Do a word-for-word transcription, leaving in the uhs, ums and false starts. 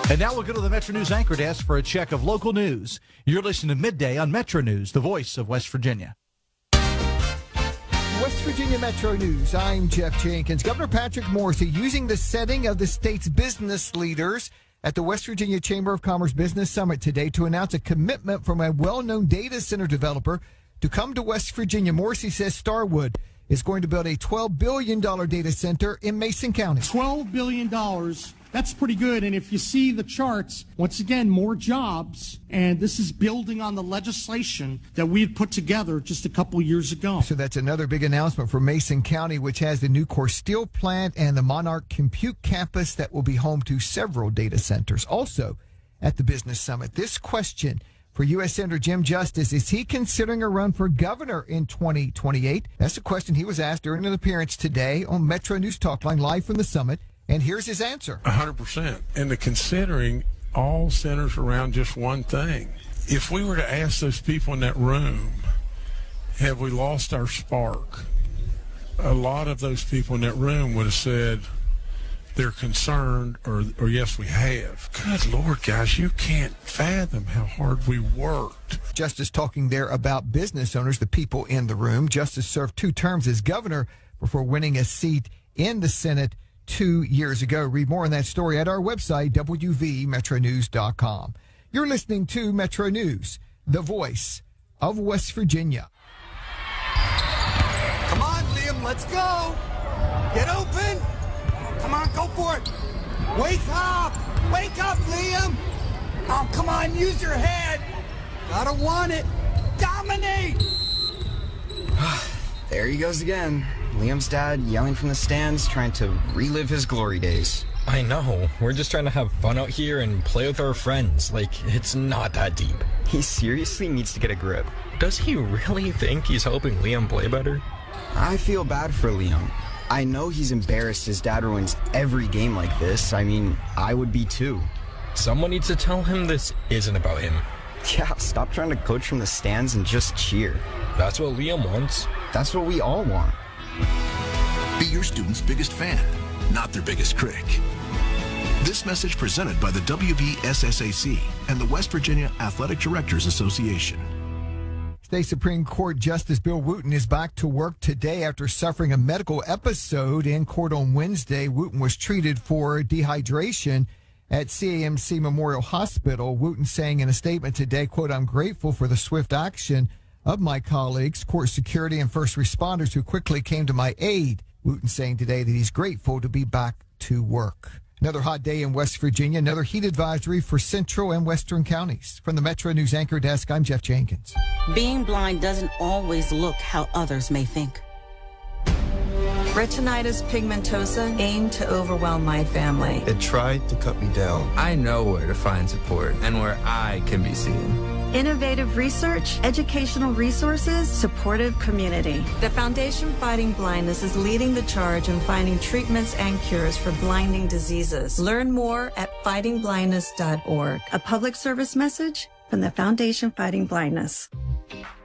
And now we'll go to the Metro News anchor desk for a check of local news. You're listening to Midday on Metro News, the voice of West Virginia. West Virginia Metro News. I'm Jeff Jenkins. Governor Patrick Morrisey using the setting of the state's business leaders at the West Virginia Chamber of Commerce Business Summit today to announce a commitment from a well-known data center developer to come to West Virginia. Morrisey says Starwood is going to build a twelve billion dollars data center in Mason County. twelve billion dollars. That's pretty good. And if you see the charts, once again, more jobs. And this is building on the legislation that we had put together just a couple years ago. So that's another big announcement for Mason County, which has the Nucor steel plant and the Monarch Compute campus that will be home to several data centers. Also at the Business Summit, this question for U S Senator Jim Justice: is he considering a run for governor in twenty twenty-eight? That's a question he was asked during an appearance today on Metro News Talkline, live from the summit. And here's his answer. one hundred percent. And the considering all centers around just one thing. If we were to ask those people in that room, have we lost our spark? A lot of those people in that room would have said they're concerned, or, or yes, we have. Good Lord, guys, you can't fathom how hard we worked. Justice talking there about business owners, the people in the room. Justice served two terms as governor before winning a seat in the Senate two years ago. Read more on that story at our website, W V metro news dot com. You're listening to Metro News, the voice of West Virginia. Come on, Liam, let's go. Get open. Come on, go for it. Wake up. Wake up, Liam. Oh, come on, use your head. Gotta want it. Dominate. There he goes again. Liam's dad yelling from the stands, trying to relive his glory days. I know. We're just trying to have fun out here and play with our friends. Like, it's not that deep. He seriously needs to get a grip. Does he really think he's helping Liam play better? I feel bad for Liam. I know he's embarrassed his dad ruins every game like this. I mean, I would be too. Someone needs to tell him this isn't about him. Yeah, stop trying to coach from the stands and just cheer. That's what Liam wants. That's what we all want. Be your student's biggest fan, not their biggest critic. This message presented by the W V S S A C and the West Virginia Athletic Directors Association. State Supreme Court Justice Bill Wooten is back to work today after suffering a medical episode in court on Wednesday. Wooten was treated for dehydration at C A M C Memorial Hospital. Wooten saying in a statement today, quote, "I'm grateful for the swift action of my colleagues, court security, and first responders who quickly came to my aid." Wooten saying today that he's grateful to be back to work. Another hot day in West Virginia, another heat advisory for central and western counties. From the Metro News anchor desk, I'm Jeff Jenkins. Being blind doesn't always look how others may think. Retinitis pigmentosa aimed to overwhelm my family. It tried to cut me down. I know where to find support and where I can be seen. Innovative research, educational resources, supportive community. The Foundation Fighting Blindness is leading the charge in finding treatments and cures for blinding diseases. Learn more at fighting blindness dot org. A public service message from the Foundation Fighting Blindness.